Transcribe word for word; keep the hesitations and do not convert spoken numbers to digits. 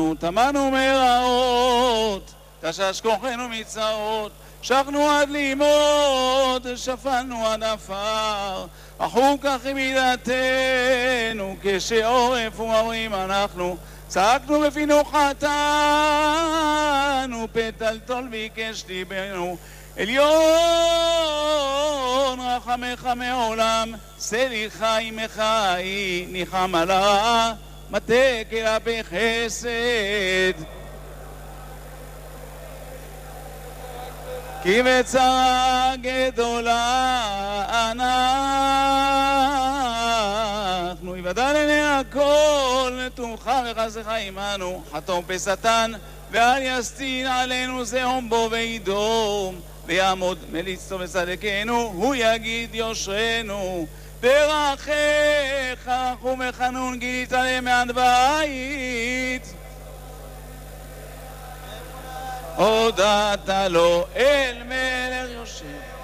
טמנו, טמנו מרעות, תשש כוחנו מצרות, שכנו עד לימוד, שפלנו עד עפר, אחו כך מידתנו, כשעורף ומרים אנחנו, צעקנו בפינו חטאנו, פתלתול ביקש ליבנו, עליון רחמך מעולם, סליחה עמך היא, ניחם על הרעה, מטה כלפי חסד. כי בצרה גדולה אנחנו, יוודע לעיני הכל, נטומך וחסדך עמנו, חתום בשטן, ואל יסטין עלינו זעום בו וידום, ויעמוד מליצתו וצדקנו, הוא יגיד יושרנו, ברכך רחום וחנון גילית עליהם מעט בית. הודעת לו אל מלך יושב